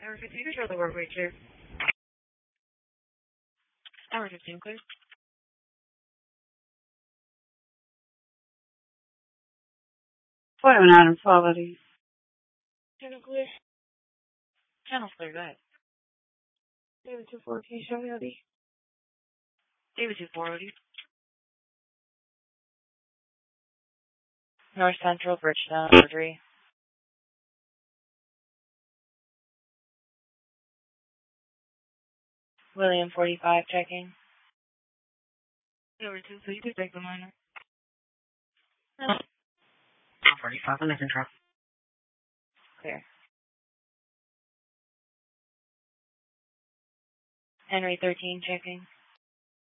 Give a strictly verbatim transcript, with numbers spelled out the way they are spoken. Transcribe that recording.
Hour fifteen, control the work rate clear. Hour fifteen, clear. Fire nine quality. Channel clear. Channel clear, go ahead. David two four, can you show me O D? David two four, O D. North Central, Bridgetown, surgery. William forty-five, checking. David two, so you can take the minor. forty-five, I'm in control. Clear. Henry thirteen, checking.